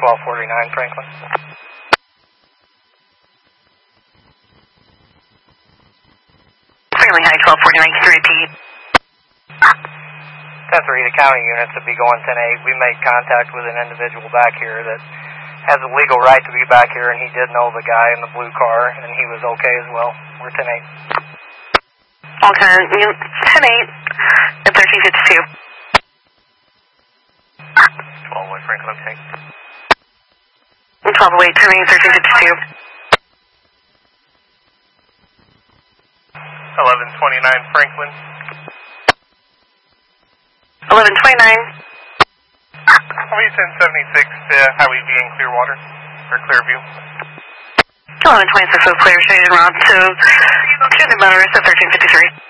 1249 Franklin. Franklin High 1249, can you repeat? 10-3, the county units would be going 10-8. We made contact with an individual back here that has a legal right to be back here, and he did know the guy in the blue car, and he was okay as well. We're 10-8. Okay, 10-8 and 1352. 12 away, Franklin, okay. 12 away, 10-8, 1352. 1129 Franklin. 1129. Highway 1076 to Highway V in Clearwater, or Clearview. 1126 was clear, shaded route to the motorist at 1353.